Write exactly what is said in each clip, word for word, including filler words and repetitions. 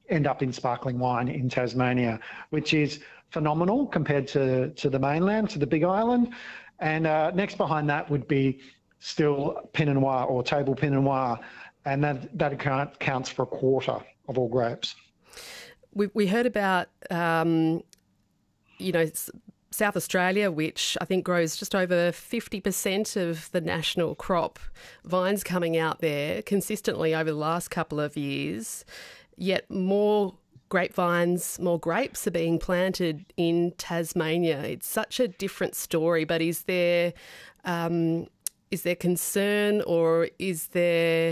end up in sparkling wine in Tasmania, which is phenomenal compared to, to the mainland, to the Big Island. And uh, next behind that would be still Pinot Noir or table Pinot Noir, and that, that account, counts for a quarter of all grapes. We, we heard about, um, you know, South Australia, which I think grows just over fifty percent of the national crop, vines coming out there consistently over the last couple of years, yet more grapevines, more grapes are being planted in Tasmania. It's such a different story, but is there um, is there concern, or is there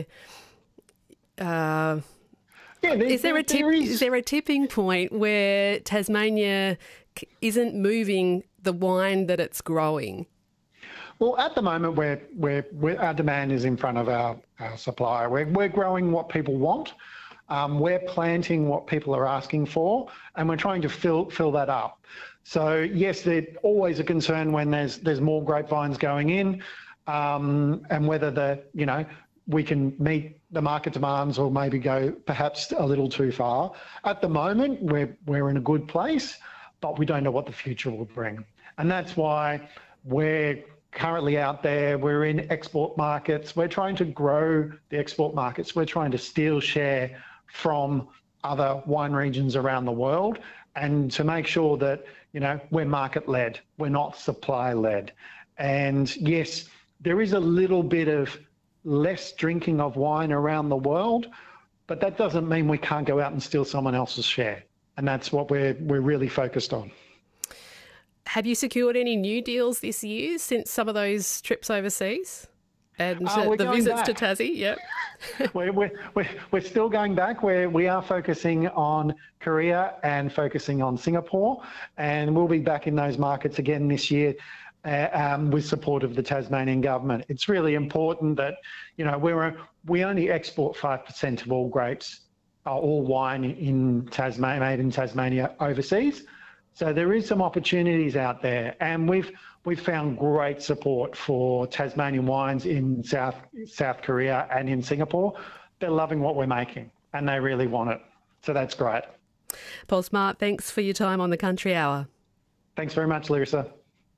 uh, yeah, there, is there a tip, there is... is there a tipping point where Tasmania isn't moving the wine that it's growing? Well, at the moment, we're, we're, we're, our demand is in front of our, our supply. We're, we're growing what people want. Um, we're planting what people are asking for, and we're trying to fill fill that up. So yes, there's always a concern when there's there's more grapevines going in, um, and whether the you know we can meet the market demands or maybe go perhaps a little too far. At the moment, we're we're in a good place, but we don't know what the future will bring, and that's why we're currently out there. We're in export markets. We're trying to grow the export markets. We're trying to steal share from other wine regions around the world, and to make sure that, you know, we're market-led, we're not supply-led. And yes, there is a little bit of less drinking of wine around the world, but that doesn't mean we can't go out and steal someone else's share. And that's what we're, we're really focused on. Have you secured any new deals this year since some of those trips overseas and uh, uh, the visits back. to Tassie? Yep. we're, we're, we're, we're still going back. We're, we are focusing on Korea and focusing on Singapore, and we'll be back in those markets again this year uh, um, with support of the Tasmanian government. It's really important that, you know, we're, we only export five percent of all grapes, uh, all wine in Tasmania, made in Tasmania overseas. So there is some opportunities out there, and we've we've found great support for Tasmanian wines in South South Korea and in Singapore. They're loving what we're making, and they really want it. So that's great. Paul Smart, thanks for your time on the Country Hour. Thanks very much, Larissa.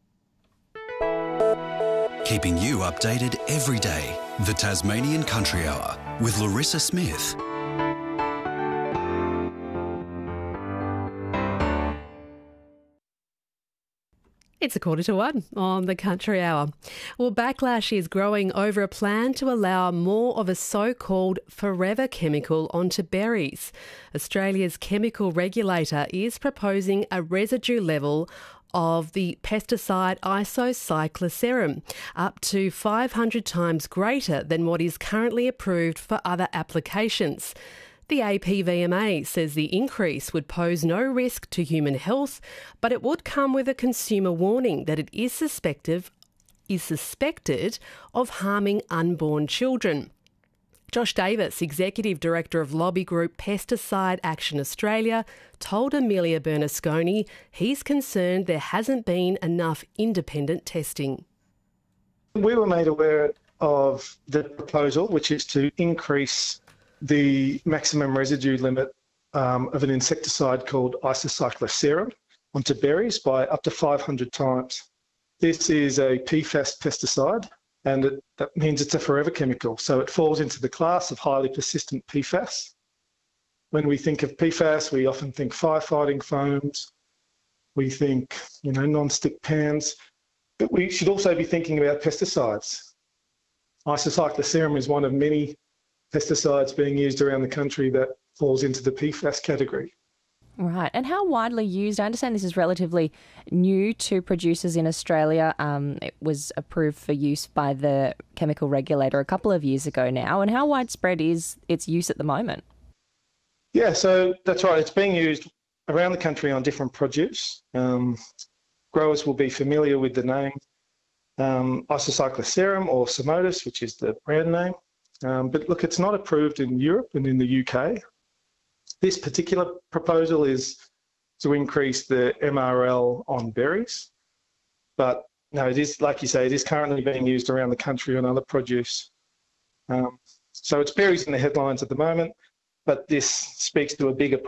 Keeping you updated every day. The Tasmanian Country Hour with Larissa Smith. It's a quarter to one on the Country Hour. Well, backlash is growing over a plan to allow more of a so-called forever chemical onto berries. Australia's chemical regulator is proposing a residue level of the pesticide Isocycloserum, up to five hundred times greater than what is currently approved for other applications. The A P V M A says the increase would pose no risk to human health, but it would come with a consumer warning that it is suspected, is suspected of harming unborn children. Josh Davis, Executive Director of lobby group Pesticide Action Australia, told Amelia Bernasconi he's concerned there hasn't been enough independent testing. We were made aware of the proposal, which is to increase the maximum residue limit um, of an insecticide called Isocycloserum onto berries by up to five hundred times. This is a P FAS pesticide, and it, that means it's a forever chemical. So it falls into the class of highly persistent P FAS. When we think of P FAS, we often think firefighting foams, we think, you know, non-stick pans, but we should also be thinking about pesticides. Isocycloserum is one of many pesticides being used around the country that falls into the P FAS category. Right. And how widely used? I understand this is relatively new to producers in Australia. Um, it was approved for use by the chemical regulator a couple of years ago now. And how widespread is its use at the moment? Yeah, so that's right. It's being used around the country on different produce. Um, growers will be familiar with the name um, Isocycloserum or Somotis, which is the brand name. Um, but look, it's not approved in Europe and in the U K. This particular proposal is to increase the M R L on berries. But no, it is, like you say, it is currently being used around the country on other produce. Um, so it's berries in the headlines at the moment, but this speaks to a bigger